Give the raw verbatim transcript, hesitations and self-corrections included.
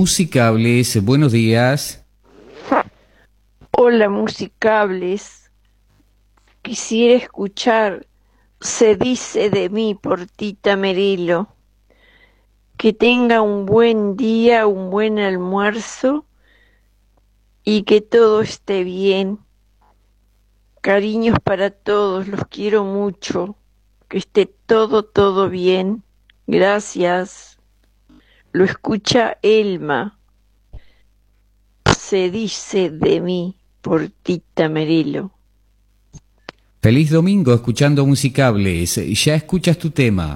Musicables, buenos días. Hola, musicables. Quisiera escuchar Se dice de mí por Tita Merelo. Que tenga un buen día, un buen almuerzo y que todo esté bien. Cariños para todos, los quiero mucho. Que esté todo, todo bien. Gracias. Lo escucha Elma. Se dice de mí por Tita Merelo. Feliz domingo escuchando Musicables. Ya escuchas tu tema.